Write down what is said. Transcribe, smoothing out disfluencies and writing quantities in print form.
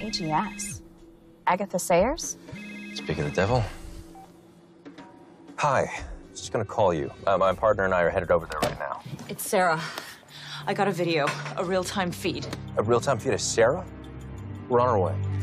AGS. Agatha Sayers? Speak of the devil. Hi. Just gonna call you. My partner and I are headed over there right now. It's Sarah. I got a video, a real-time feed. A real-time feed of Sarah? We're on our way.